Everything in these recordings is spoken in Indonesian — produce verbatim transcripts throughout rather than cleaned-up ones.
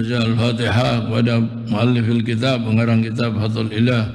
membaca Al-Fatihah kepada muallifil kitab, pengarang kitab Fathul Ilah,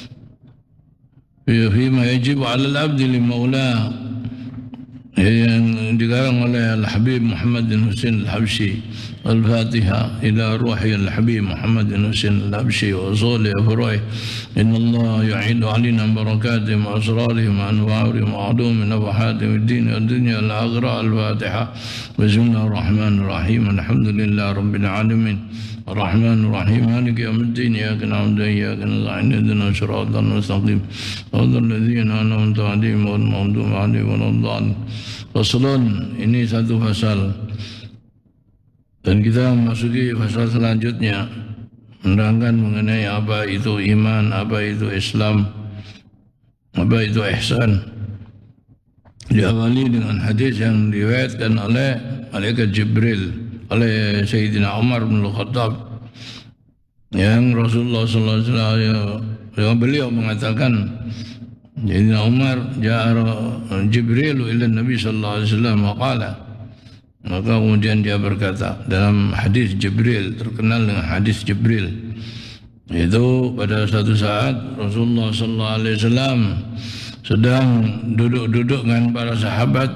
fima yajib 'ala al-'abdi li maulah, yang dikarang oleh Al-Habib Muhammad bin Husain Al-Habsyi. Al-Fatihah ila ruhi Al-Habib Muhammad bin Husain Al-Habsyi wa usuli furu'i. Inna Allah yu'idu 'alaina barakatihim wa asrarihim wa anwa'ihim wa 'adumi nafahatihim ad-din wa dunya al-akhirah. Al-Fatihah. Bismillahirrahmanirrahim. Alhamdulillahi rabbil alamin. Ar-Rahman Ar-Rahim. Maliki yawmiddin. Iyyaka na'budu wa iyyaka nasta'in. Ihdinas siratal mustaqim. Siratal ladzina an'amta 'alaihim ghairil maghdubi 'alaihim waladdallin. Faslun, ini satu fasal. Dan kita memasuki fasal selanjutnya, menerangkan mengenai apa itu iman, apa itu Islam, apa itu ihsan. Diawali dengan hadis yang diriwayatkan oleh malaikat Jibril, oleh Sayyidina Umar bin Khattab, yang Rasulullah sallallahu alaihi wasallam beliau mengatakan, Sayyidina Umar, ja'a Jibril ila Nabi sallallahu alaihi wasallam wa qala, maka kemudian dia berkata dalam hadis Jibril, terkenal dengan hadis Jibril, itu pada suatu saat Rasulullah sallallahu alaihi wasallam sedang duduk-duduk dengan para sahabat,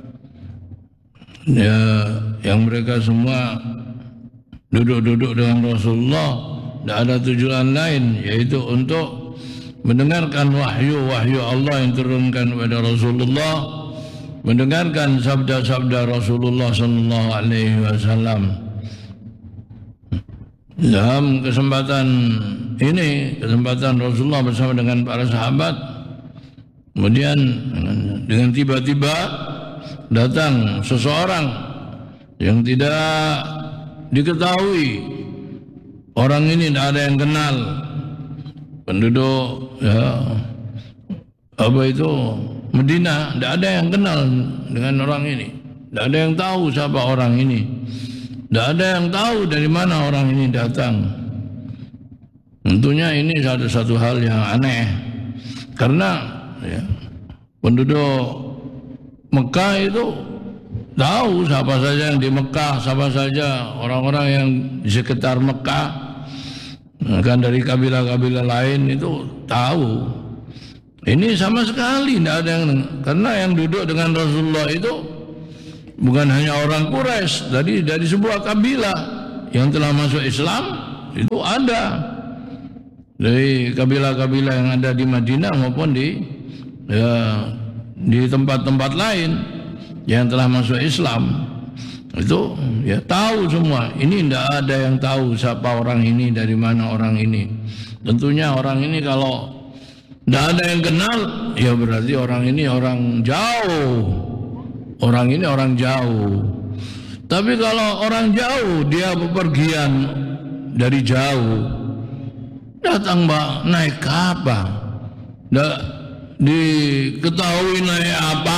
ya, yang mereka semua duduk-duduk dengan Rasulullah, tidak ada tujuan lain yaitu untuk mendengarkan wahyu-wahyu Allah yang turunkan kepada Rasulullah, mendengarkan sabda-sabda Rasulullah sallallahu alaihi wasallam. Dalam kesempatan ini, kesempatan Rasulullah bersama dengan para sahabat, kemudian dengan tiba-tiba datang seseorang yang tidak diketahui, orang ini tidak ada yang kenal, penduduk ya apa itu Medina, tidak ada yang kenal dengan orang ini, tidak ada yang tahu siapa orang ini, tidak ada yang tahu dari mana orang ini datang. Tentunya ini satu-satu hal yang aneh, karena ya, penduduk Mekah itu tahu siapa saja yang di Mekah, siapa saja orang-orang yang di sekitar Mekah, kan dari kabilah-kabilah lain itu tahu. Ini sama sekali tidak ada yang, karena yang duduk dengan Rasulullah itu bukan hanya orang Quraisy, dari dari sebuah kabilah yang telah masuk Islam, itu ada dari kabilah-kabilah yang ada di Madinah maupun di ya, di tempat-tempat lain yang telah masuk Islam. Itu ya tahu semua. Ini tidak ada yang tahu siapa orang ini, dari mana orang ini. Tentunya orang ini kalau tidak ada yang kenal, ya berarti orang ini orang jauh. Orang ini orang jauh. Tapi kalau orang jauh, dia bepergian dari jauh, datang mbak naik apa? Nggak diketahui naik apa?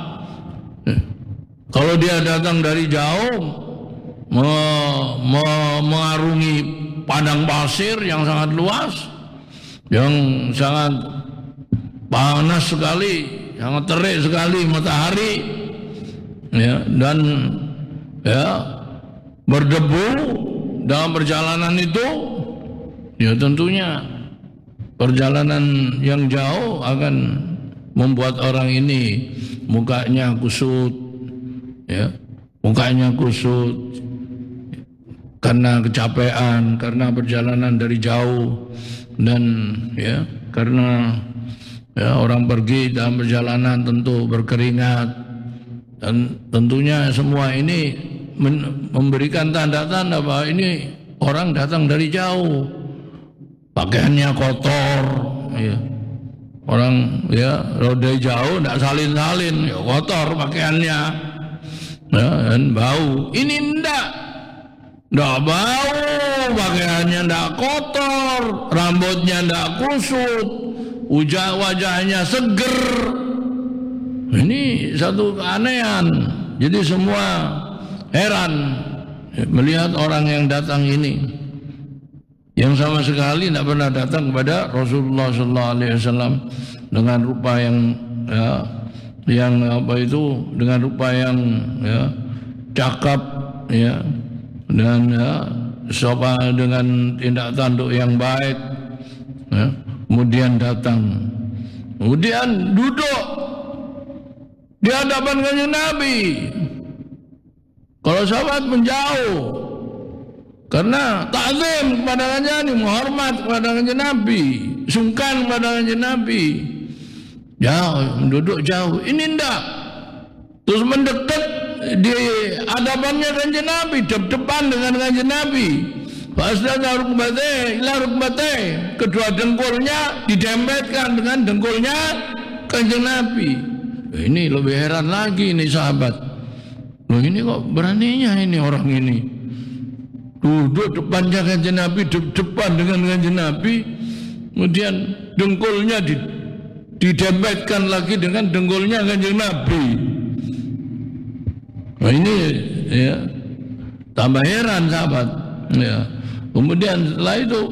Kalau dia datang dari jauh, me, me, mengarungi padang pasir yang sangat luas, yang sangat panas sekali, sangat terik sekali matahari, ya, dan ya berdebu dalam perjalanan itu, ya tentunya perjalanan yang jauh akan membuat orang ini mukanya kusut, ya, mukanya kusut karena kecapean, karena perjalanan dari jauh, dan ya karena ya, orang pergi dalam perjalanan tentu berkeringat, dan tentunya semua ini memberikan tanda-tanda bahwa ini orang datang dari jauh, pakaiannya kotor, ya. Orang ya dari jauh tidak salin-salin, ya, kotor pakaiannya, ya, dan bau. Ini ndak, ndak bau, pakaiannya ndak kotor, rambutnya ndak kusut, wajah wajahnya seger. Ini satu keanehan. Jadi semua heran melihat orang yang datang ini, yang sama sekali tidak pernah datang kepada Rasulullah sallallahu alaihi wasallam dengan rupa yang ya, yang apa itu, dengan rupa yang ya, cakap, ya, dan ya, sopan, dengan tindak tanduk yang baik, ya. Kemudian datang, kemudian duduk di hadapan Kanjeng Nabi. Kalau sahabat menjauh karena takzim kepada Kanjeng Nabi, menghormat kepada Kanjeng Nabi, sungkan kepada Kanjeng Nabi. Jauh, duduk jauh. Ini enggak. Terus mendekat di hadapannya Kanjeng Nabi, depan dengan Kanjeng Nabi. Fasdada rukbateh ila rukbateh, kedua dengkulnya didempetkan dengan dengkulnya Kanjeng Nabi. Ini lebih heran lagi ini sahabat. Loh, ini kok beraninya ini orang ini duduk depannya Kanjeng Nabi, depan dengan Kanjeng Nabi, kemudian dengkulnya di, didempetkan lagi dengan dengkulnya Kanjeng Nabi. Nah, ini ya tambah heran sahabat. Ya. Kemudian setelah itu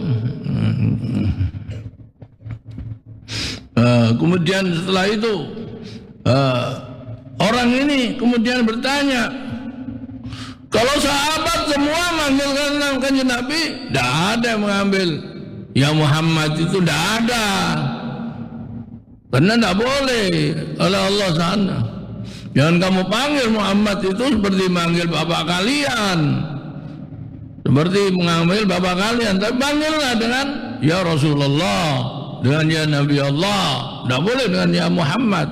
uh, kemudian setelah itu uh, orang ini kemudian bertanya, kalau sahabat semua manggil Kanjeng Nabi, tidak ada yang mengambil ya Muhammad, itu tidak ada, karena tidak boleh oleh Allah sana. Jangan kamu panggil Muhammad itu seperti manggil bapak kalian, seperti mengambil bapak kalian, tapi panggillah dengan ya Rasulullah, dengan ya Nabi Allah, tidak boleh dengan ya Muhammad.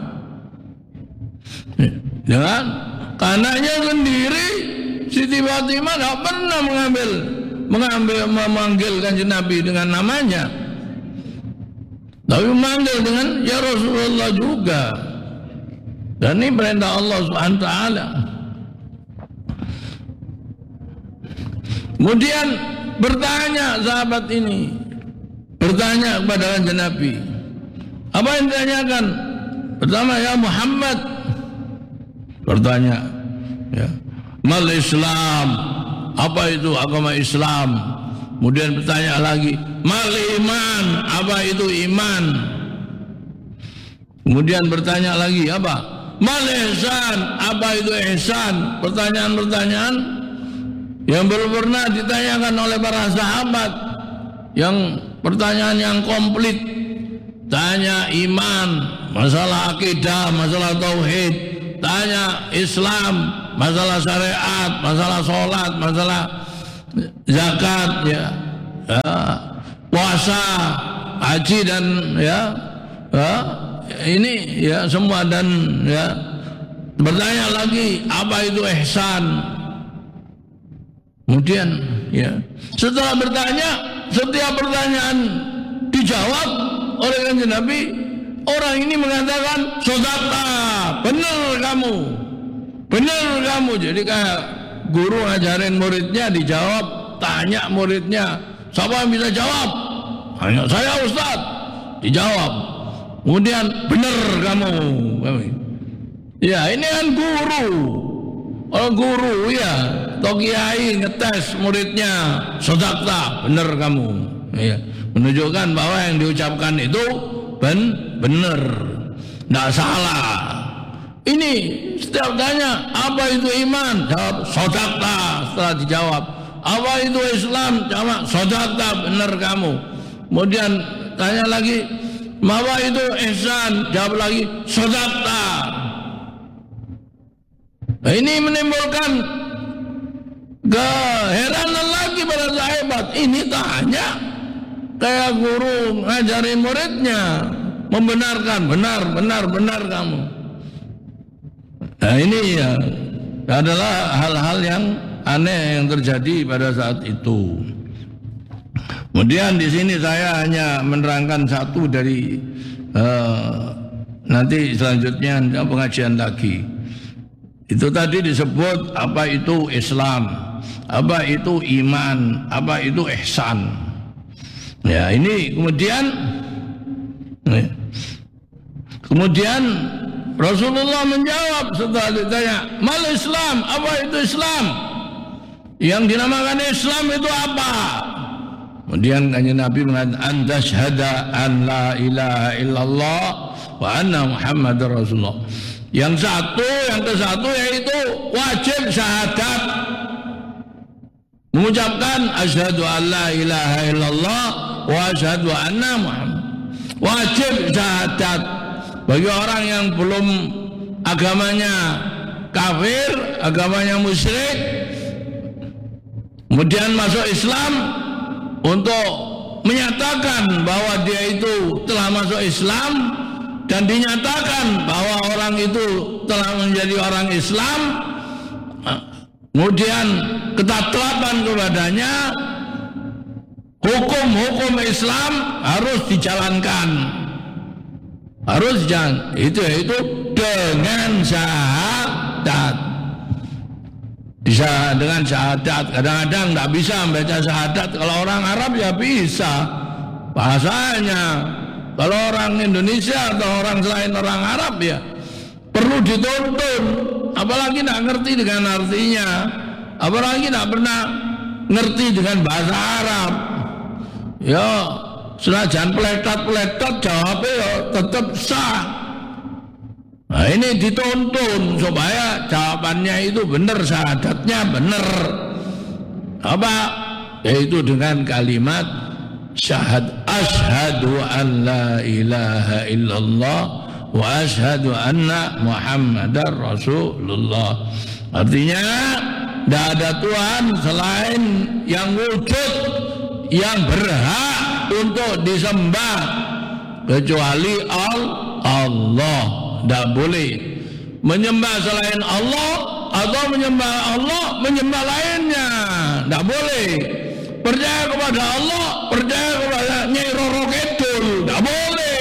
Dengan kanaknya sendiri Siti Fatimah tidak pernah mengambil mengambil memanggil Kanjeng Nabi dengan namanya, tapi memanggil dengan ya Rasulullah juga. Dan ini perintah Allah Subhanahu wa taala. Kemudian bertanya sahabat ini, bertanya kepada Kanjeng Nabi. Apa yang ditanyakan? Pertama, ya Muhammad, bertanya, ya, mal Islam, apa itu agama Islam? Kemudian bertanya lagi, mal iman, apa itu iman? Kemudian bertanya lagi, apa? Mal ihsan, apa itu ihsan? Pertanyaan-pertanyaan yang belum pernah ditanyakan oleh para sahabat, yang pertanyaan yang komplit. Tanya iman, masalah akidah, masalah tauhid. Tanya Islam, masalah syariat, masalah sholat, masalah zakat, ya, ya, puasa, haji, dan ya, ya, ini ya semua. Dan ya bertanya lagi, apa itu ihsan? Kemudian ya setelah bertanya, setiap pertanyaan dijawab oleh Kanjeng Nabi, orang ini mengatakan sodaqta, benar kamu, benar kamu. Jadi kayak guru ngajarin muridnya, dijawab, tanya muridnya, siapa yang bisa jawab? Hanya saya Ustaz. Dijawab, kemudian benar kamu. Ya ini kan guru, orang guru ya, atau kiai ngetes muridnya, sodaqta, benar kamu. Ya, menunjukkan bahwa yang diucapkan itu ben benar, tidak salah. Ini setiap tanya, apa itu iman? Jawab sodaqta. Setelah dijawab, apa itu Islam? Jawab sodaqta, benar kamu. Kemudian tanya lagi, apa itu ihsan? Jawab lagi sodaqta. Nah, ini menimbulkan keheranan lagi pada sahabat. Ini tanya kayak guru ngajarin muridnya, membenarkan, benar, benar, benar kamu. Nah ini ya adalah hal-hal yang aneh yang terjadi pada saat itu. Kemudian di sini saya hanya menerangkan satu dari uh, nanti selanjutnya pengajian lagi. Itu tadi disebut apa itu Islam, apa itu iman, apa itu ihsan. Ya ini kemudian ya, kemudian Rasulullah menjawab setelah ditanya, mal Islam, apa itu Islam? Yang dinamakan Islam itu apa? Kemudian Kanjeng Nabi mengatakan, anta syahada an la ilaha illallah wa anna Muhammadar Rasulullah. Yang satu, yang ke satu yaitu wajib syahadat mengucapkan asyhadu an la ilaha illallah wa asyhadu anna Muhammad. Wajib syahadat bagi orang yang belum agamanya kafir, agamanya musyrik, kemudian masuk Islam, untuk menyatakan bahwa dia itu telah masuk Islam dan dinyatakan bahwa orang itu telah menjadi orang Islam, kemudian ketaatan kepadanya, hukum-hukum Islam harus dijalankan, harus dijalankan. Itu itu dengan syahadat. Bisa dengan syahadat. Kadang-kadang tidak bisa membaca syahadat. Kalau orang Arab ya bisa bahasanya. Kalau orang Indonesia atau orang selain orang Arab ya perlu dituntun. Apalagi tidak ngerti dengan artinya, apalagi tidak pernah ngerti dengan bahasa Arab. Ya senajan peletot-peletot jawabnya ya tetap sah. Nah ini dituntun supaya jawabannya itu benar, syahadatnya benar. Apa? Yaitu dengan kalimat syahad, asyhadu an la ilaha illallah wa asyhadu anna Muhammadar Rasulullah. Artinya tidak ada Tuhan selain yang wujud, yang berhak untuk disembah kecuali Allah. Tidak boleh menyembah selain Allah atau menyembah Allah menyembah lainnya. Tidak boleh. Percaya kepada Allah, percaya kepada Nyai Roro Kidul, tidak boleh.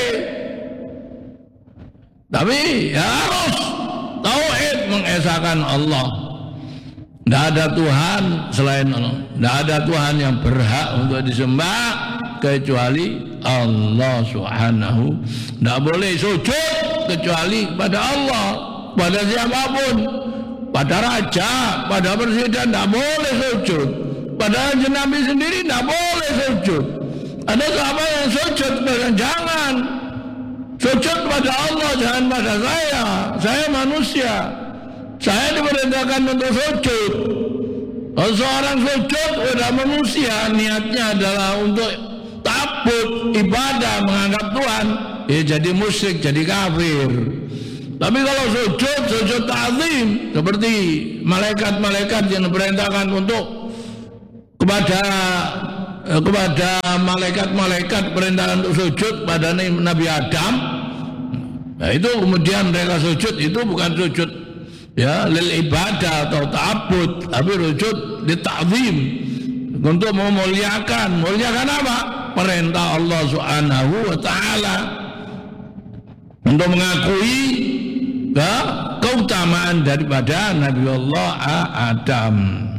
Tapi ya harus tauhid, mengesahkan Allah. Tidak ada Tuhan selain Allah. Tidak ada Tuhan yang berhak untuk disembah kecuali Allah Subhanahu. Tidak boleh sujud kecuali pada Allah, pada siapapun, pada raja, pada presiden tidak boleh sujud, pada Nabi sendiri tidak boleh sujud. Ada sahabat yang sujud, jangan sujud pada Allah, jangan pada saya. Saya manusia, saya diperintahkan untuk sujud. Kalau seorang sujud pada manusia, niatnya adalah untuk takut, ibadah, menganggap Tuhan, ya jadi musyrik, jadi kafir. Tapi kalau sujud, sujud ta'zim, seperti malaikat-malaikat yang diperintahkan untuk kepada kepada malaikat-malaikat perintahkan untuk sujud pada Nabi Adam. Nah itu kemudian mereka sujud, itu bukan sujud ya lil ibadah atau ta'abbud, tapi sujud di ta'zim, untuk memuliakan. Muliakan apa? Perintah Allah Subhanahu wa taala, untuk mengakui ya, keutamaan daripada Nabi Allah Adam.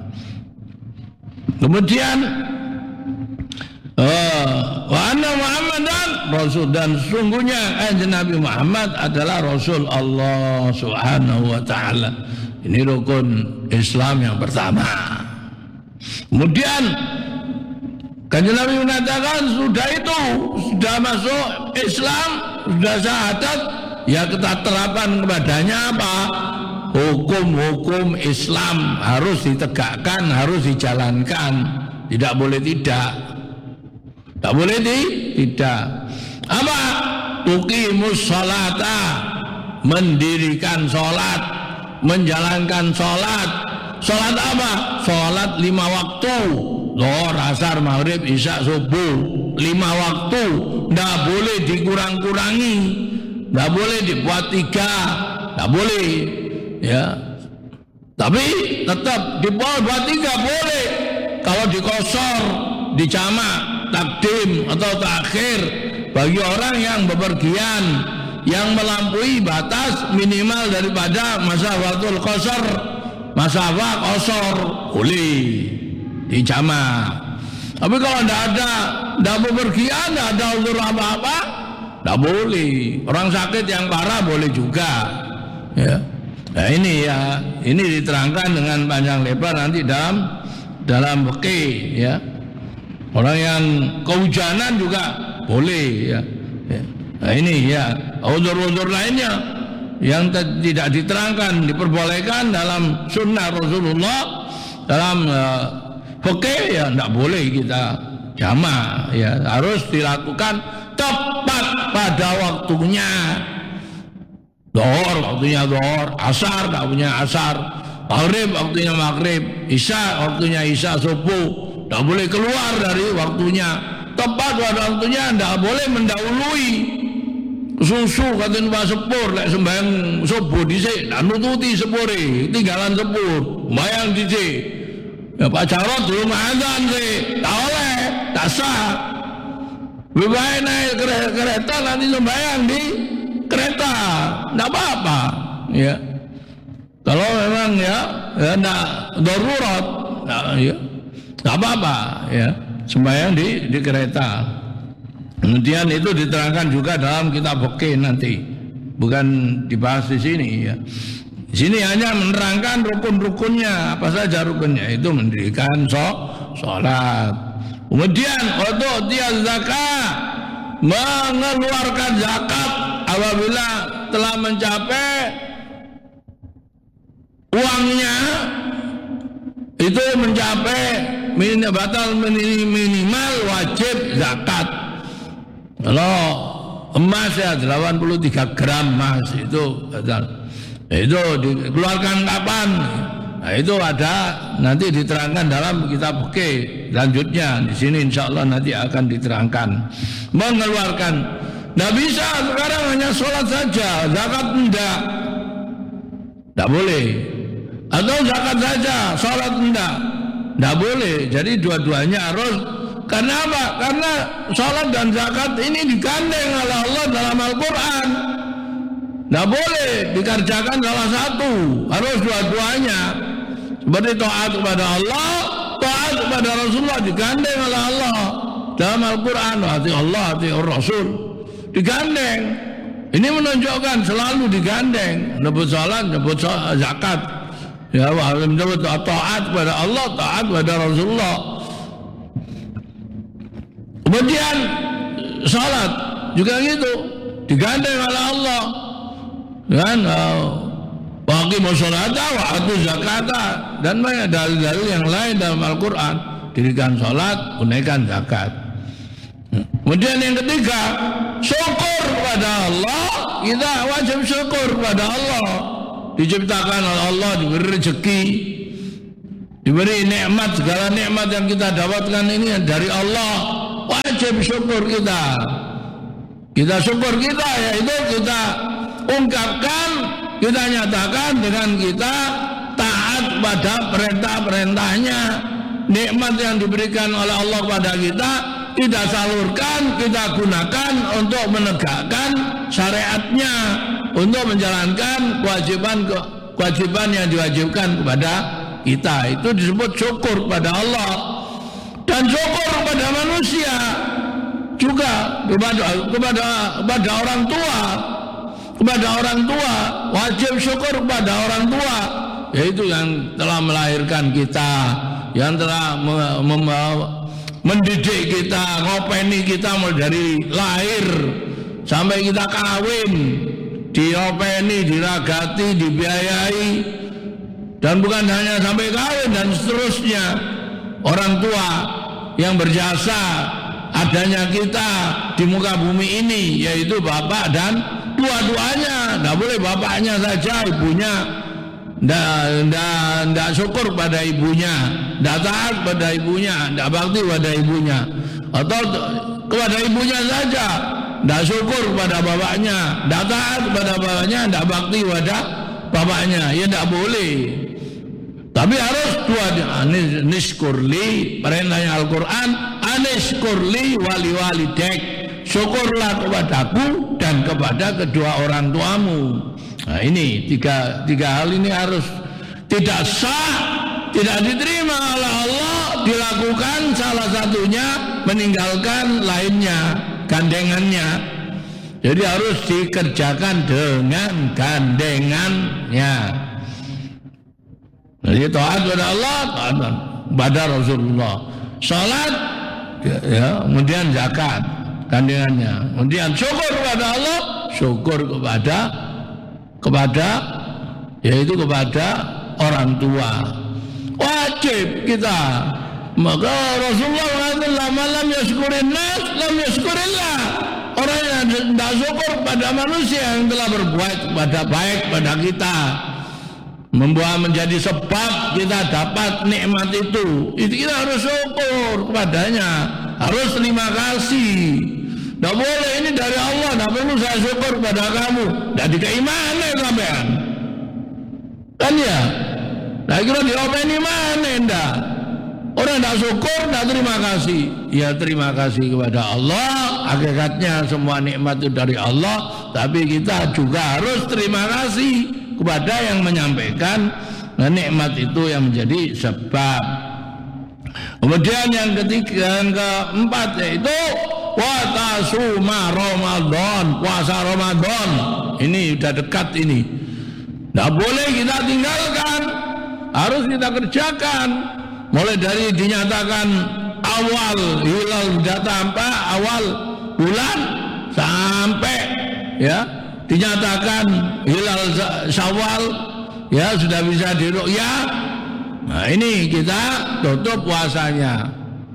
Kemudian wa anna Muhammadan Rasul, dan sesungguhnya Nabi Muhammad adalah Rasul Allah Subhanahu wa taala. Ini rukun Islam yang pertama. Kemudian Kanjeng Nabi mengatakan sudah itu, sudah masuk Islam, sudah syahadat, ya kita terapkan kepadanya apa? Hukum-hukum Islam harus ditegakkan, harus dijalankan, tidak boleh tidak, tidak boleh di, tidak. Apa? Tuqimus sholata, mendirikan sholat, menjalankan sholat. Sholat apa? Sholat lima waktu. Loh, asar, maghrib, isya, subuh, lima waktu. Tidak boleh dikurang-kurangi, tidak boleh dibuat tiga, tidak boleh. Ya, tapi tetap dibuat buat tiga boleh. Kalau dikosor, dijamak, takdim atau takhir bagi orang yang bepergian, yang melampaui batas minimal daripada masa waktu qasar, masa waktu qasar, boleh dijamak. Tapi kalau tidak ada, tidak bepergian, tidak ada uzur apa-apa, tidak boleh. Orang sakit yang parah boleh juga. Ya. Nah ini ya, ini diterangkan dengan panjang lebar nanti dalam dalam fikih ya. Orang yang kehujanan juga boleh ya. Ya. Nah ini ya, uzur-uzur lainnya yang tidak diterangkan diperbolehkan dalam sunnah Rasulullah, dalam uh, Oke, ya tidak boleh kita jamak, ya harus dilakukan tepat pada waktunya. Dohor waktunya dohor, asar waktunya asar, maghrib waktunya maghrib, isya waktunya isya, subuh tidak boleh keluar dari waktunya. Tepat pada waktunya, tidak boleh mendahului. Susu kata Pak Sepur, lek sembahyang subuh dhisik, ndak nututi sepure, tinggalan sepur, sembahyang dhisik. Ya Pak Jarot belum azan sih, tak oleh, tak sah. Lebih baik naik kereta nanti sembahyang di kereta, tidak apa-apa, ya. Kalau memang ya, ya tidak darurat, ya, tidak apa-apa, ya. Sembahyang di di kereta. Kemudian itu diterangkan juga dalam kitab fikih nanti, bukan dibahas di sini, ya. Di sini hanya menerangkan rukun-rukunnya, apa saja rukunnya, itu mendirikan sholat. Kemudian untuk dia zakat, mengeluarkan zakat apabila telah mencapai uangnya itu mencapai batal minimal wajib zakat. Kalau emas ya delapan puluh tiga gram emas itu batal. Itu dikeluarkan kapan? Nah, itu ada nanti diterangkan dalam kitab fikih lanjutnya. Di sini insya Allah nanti akan diterangkan. Mengeluarkan, tidak bisa sekarang hanya sholat saja, zakat enggak, tidak boleh. Atau zakat saja, sholat enggak, tidak boleh. Jadi dua-duanya harus. Karena apa? Karena sholat dan zakat ini digandeng oleh Allah dalam Al-Quran. Tidak boleh dikerjakan salah satu, harus dua-duanya. Seperti taat kepada Allah, taat kepada Rasulullah digandeng oleh Allah dalam Al-Quran. Hati Allah, hati Rasul digandeng. Ini menunjukkan selalu digandeng. Nyebut salat, nyebut zakat. Ya, menyebut taat kepada Allah, taat kepada Rasulullah. Kemudian salat juga gitu, digandeng oleh Allah. Dan bagi masyarakat waktu zakat dan banyak dalil-dalil yang lain dalam Al-Quran, dirikan salat, tunaikan zakat. Kemudian yang ketiga, syukur kepada Allah. Kita wajib syukur kepada Allah. Diciptakan oleh Allah, diberi rezeki, diberi nikmat, segala nikmat yang kita dapatkan ini dari Allah. Wajib syukur kita. Kita syukur kita, yaitu kita ungkapkan, kita nyatakan dengan kita taat pada perintah-perintahnya. Nikmat yang diberikan oleh Allah kepada kita, kita salurkan, kita gunakan untuk menegakkan syariatnya, untuk menjalankan kewajiban kewajiban yang diwajibkan kepada kita. Itu disebut syukur kepada Allah. Dan syukur kepada manusia juga, kepada kepada kepada orang tua. Kepada orang tua, wajib syukur kepada orang tua, yaitu yang telah melahirkan kita, yang telah mendidik kita, ngopeni kita mulai dari lahir sampai kita kawin, diopeni, diragati, dibiayai, dan bukan hanya sampai kawin dan seterusnya. Orang tua yang berjasa adanya kita di muka bumi ini, yaitu bapak dan dua-duanya. Tidak boleh bapaknya saja, ibunya tidak syukur pada ibunya, tidak taat pada ibunya, tidak bakti pada ibunya. Atau kepada ibunya saja, tidak syukur pada bapaknya, tidak taat pada bapaknya, tidak bakti pada bapaknya. Ya tidak boleh. Tapi harus dua. Aniskurli, perintahnya Al-Quran, aniskurli wali walidek, syukurlah kepadaku dan kepada kedua orang tuamu. Nah ini tiga, tiga hal ini harus tidak sah, tidak diterima oleh Allah, dilakukan salah satunya, meninggalkan lainnya, gandengannya. Jadi harus dikerjakan dengan gandengannya. Jadi taat kepada Allah, taat kepada Rasulullah. Salat, ya, kemudian zakat, gandengannya. Kemudian syukur kepada Allah, syukur kepada kepada yaitu kepada orang tua. Wajib kita Maka Rasulullah mengatakan malam yaskurin nas lam yaskurillah. Orang yang tidak syukur pada manusia yang telah berbuat pada baik pada kita, membuat menjadi sebab kita dapat nikmat itu, itu kita harus syukur kepadanya, harus terima kasih. Tidak boleh ini dari Allah, tidak perlu saya syukur kepada kamu. Tidak dikeimanin sampean kan ya. Nah kira diopeni mana enggak? Orang tidak syukur, tidak terima kasih. Ya terima kasih kepada Allah. Hakikatnya semua nikmat itu dari Allah, tapi kita juga harus terima kasih kepada yang menyampaikan nikmat itu yang menjadi sebab. Kemudian yang ketiga, yang keempat yaitu watasuma Ramadan, puasa Ramadan. Ini sudah dekat ini. Tidak boleh kita tinggalkan, harus kita kerjakan. Mulai dari dinyatakan awal hilal datang apa awal bulan sampai ya dinyatakan hilal Syawal ya sudah bisa diru'yah. Nah ini kita tutup puasanya.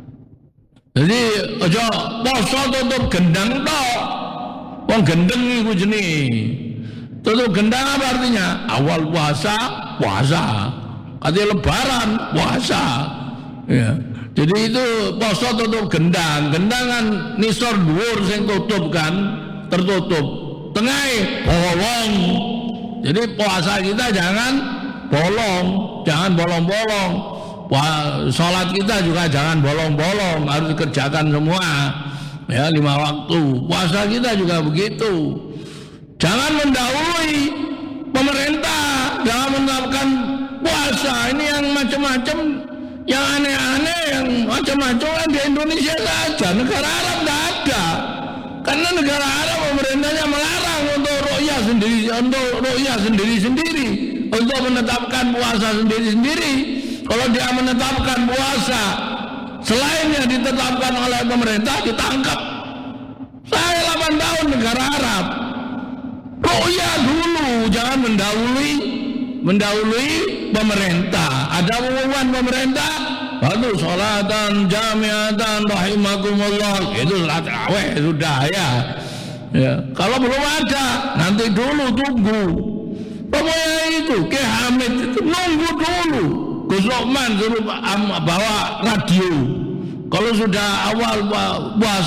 Jadi ojo poso tutup gendang tok. Wong gendeng iku jenenge. Tutup gendang apa artinya? Awal puasa, puasa. Artinya lebaran, puasa. Ya. Jadi itu poso tutup gendang. Gendang kan nisor dhuwur sing tutup kan, tertutup. Tengah bolong. Jadi puasa kita jangan bolong, jangan bolong-bolong. Sholat kita juga jangan bolong-bolong, harus dikerjakan semua. Ya, lima waktu. Puasa kita juga begitu. Jangan mendahului pemerintah, jangan menerapkan puasa ini yang macam-macam, yang aneh-aneh, yang macam-macam kan di Indonesia saja. Negara Arab tidak ada, karena negara Arab pemerintahnya melarang untuk ru'yah sendiri, untuk ru'yah sendiri-sendiri, untuk menetapkan puasa sendiri-sendiri. Kalau dia menetapkan puasa selain yang ditetapkan oleh pemerintah, ditangkap. Saya delapan tahun negara Arab. Ru'yah dulu, jangan mendahului mendahului pemerintah. Ada pengumuman pemerintah, lalu sholatan jamiatan rahimakumullah, itu sholat tarawih sudah ya. Ya. Kalau belum ada, nanti dulu tunggu. Pokoknya itu, Ki Hamid itu nunggu dulu. Gus Lokman suruh bawa radio. Kalau sudah awal puasa